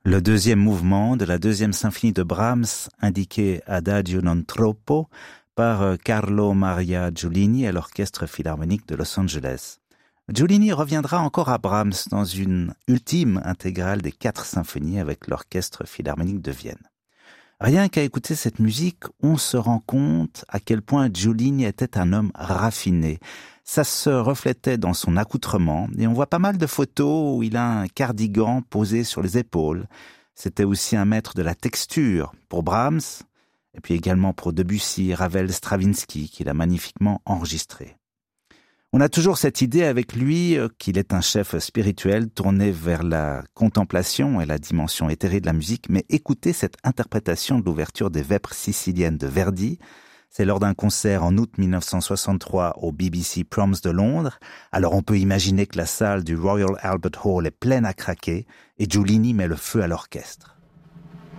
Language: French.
Le deuxième mouvement de la deuxième symphonie de Brahms, indiqué Adagio non troppo, par Carlo Maria Giulini à l'Orchestre Philharmonique de Los Angeles. Giulini reviendra encore à Brahms dans une ultime intégrale des 4 symphonies avec l'Orchestre Philharmonique de Vienne. Rien qu'à écouter cette musique, on se rend compte à quel point Giulini était un homme raffiné. Ça se reflétait dans son accoutrement et on voit pas mal de photos où il a un cardigan posé sur les épaules. C'était aussi un maître de la texture pour Brahms et puis également pour Debussy, Ravel, Stravinsky qu'il a magnifiquement enregistré. On a toujours cette idée avec lui qu'il est un chef spirituel tourné vers la contemplation et la dimension éthérée de la musique, mais écoutez cette interprétation de l'ouverture des Vêpres siciliennes de Verdi. C'est lors d'un concert en août 1963 au BBC Proms de Londres. Alors on peut imaginer que la salle du Royal Albert Hall est pleine à craquer et Giulini met le feu à l'orchestre.